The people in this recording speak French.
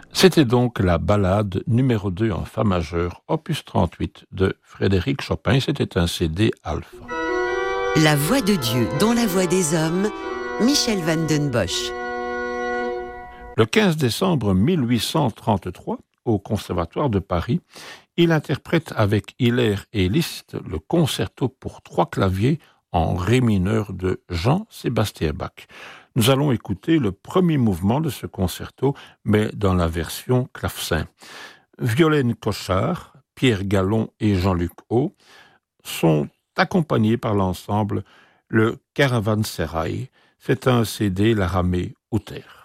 C'était donc la ballade numéro 2 en fa majeur, opus 38 de Frédéric Chopin. C'était un CD alpha. La voix de Dieu dans la voix des hommes, Michel van den Bosch. Le 15 décembre 1833, au Conservatoire de Paris, il interprète avec Hiller et Liszt le concerto pour 3 claviers en ré mineur de Jean-Sébastien Bach. Nous allons écouter le premier mouvement de ce concerto, mais dans la version clavecin. Violaine Cochard, Pierre Gallon et Jean-Luc Haut sont accompagnés par l'ensemble Le Caravansérail. C'est un CD Laramé Outer.